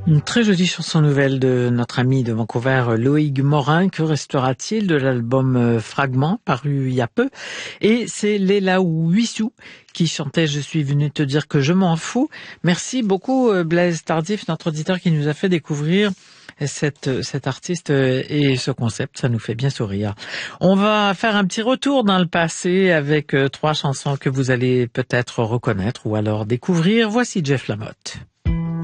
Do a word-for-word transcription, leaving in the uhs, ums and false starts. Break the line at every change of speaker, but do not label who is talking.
Une très jolie chanson nouvelle de notre ami de Vancouver, Loïc Morin. Que restera-t-il de l'album Fragment, paru il y a peu? Et c'est Léla Ouissou qui chantait « Je suis venu te dire que je m'en fous ». Merci beaucoup Blaise Tardif, notre auditeur qui nous a fait découvrir cette, cet artiste et ce concept. Ça nous fait bien sourire. On va faire un petit retour dans le passé avec trois chansons que vous allez peut-être reconnaître ou alors découvrir. Voici Jeff Lamotte.